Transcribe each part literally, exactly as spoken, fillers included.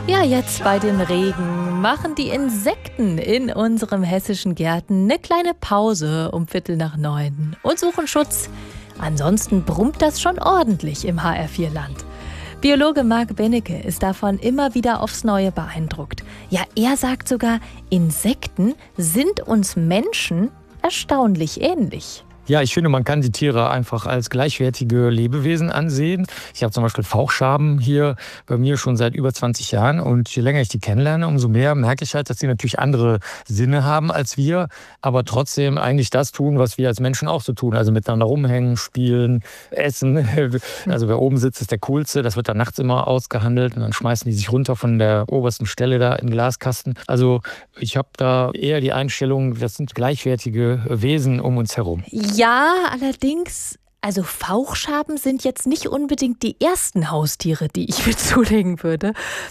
Ja, jetzt bei dem Regen machen die Insekten in unserem hessischen Gärten eine kleine Pause um Viertel nach neun und suchen Schutz. Ansonsten brummt das schon ordentlich im H R vier Land. Biologe Marc Benecke ist davon immer wieder aufs Neue beeindruckt. Ja, er sagt sogar, Insekten sind uns Menschen erstaunlich ähnlich. Ja, ich finde, man kann die Tiere einfach als gleichwertige Lebewesen ansehen. Ich habe zum Beispiel Fauchschaben hier bei mir schon seit über zwanzig Jahren. Und je länger ich die kennenlerne, umso mehr merke ich halt, dass sie natürlich andere Sinne haben als wir, aber trotzdem eigentlich das tun, was wir als Menschen auch so tun. Also miteinander rumhängen, spielen, essen. Also wer oben sitzt, ist der Coolste. Das wird dann nachts immer ausgehandelt. Und dann schmeißen die sich runter von der obersten Stelle da in den Glaskasten. Also ich habe da eher die Einstellung, das sind gleichwertige Wesen um uns herum. Ja, allerdings, also Fauchschaben sind jetzt nicht unbedingt die ersten Haustiere, die ich mir zulegen würde.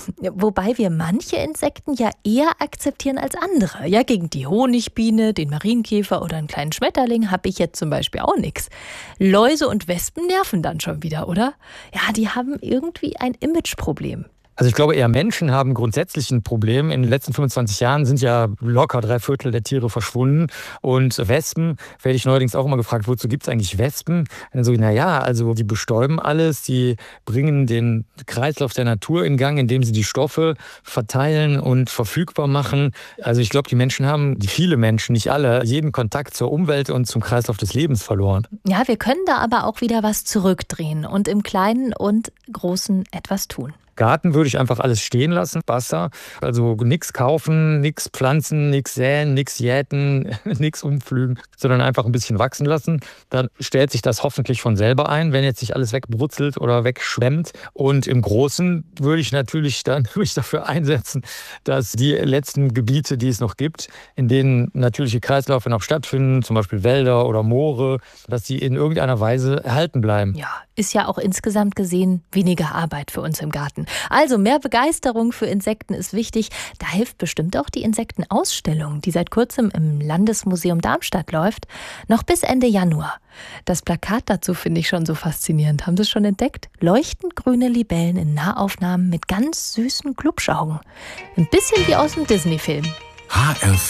Wobei wir manche Insekten ja eher akzeptieren als andere. Ja, gegen die Honigbiene, den Marienkäfer oder einen kleinen Schmetterling habe ich jetzt zum Beispiel auch nichts. Läuse und Wespen nerven dann schon wieder, oder? Ja, die haben irgendwie ein Imageproblem. Also ich glaube, eher Menschen haben grundsätzlich ein Problem. In den letzten fünfundzwanzig Jahren sind ja locker drei Viertel der Tiere verschwunden. Und Wespen, werde ich neuerdings auch immer gefragt, wozu gibt es eigentlich Wespen? Und dann so, naja, also die bestäuben alles, die bringen den Kreislauf der Natur in Gang, indem sie die Stoffe verteilen und verfügbar machen. Also ich glaube, die Menschen haben, die viele Menschen, nicht alle, jeden Kontakt zur Umwelt und zum Kreislauf des Lebens verloren. Ja, wir können da aber auch wieder was zurückdrehen und im Kleinen und Großen etwas tun. Garten würde ich einfach alles stehen lassen, Wasser. Also nichts kaufen, nichts pflanzen, nichts säen, nichts jäten, nichts umpflügen, sondern einfach ein bisschen wachsen lassen. Dann stellt sich das hoffentlich von selber ein, wenn jetzt nicht alles wegbrutzelt oder wegschwemmt. Und im Großen würde ich natürlich dann mich dafür einsetzen, dass die letzten Gebiete, die es noch gibt, in denen natürliche Kreisläufe noch stattfinden, zum Beispiel Wälder oder Moore, dass die in irgendeiner Weise erhalten bleiben. Ja, ist ja auch insgesamt gesehen weniger Arbeit für uns im Garten. Also mehr Begeisterung für Insekten ist wichtig. Da hilft bestimmt auch die Insektenausstellung, die seit kurzem im Landesmuseum Darmstadt läuft, noch bis Ende Januar. Das Plakat dazu finde ich schon so faszinierend. Haben Sie es schon entdeckt? Leuchtend grüne Libellen in Nahaufnahmen mit ganz süßen Glubschaugen. Ein bisschen wie aus dem Disney-Film. H R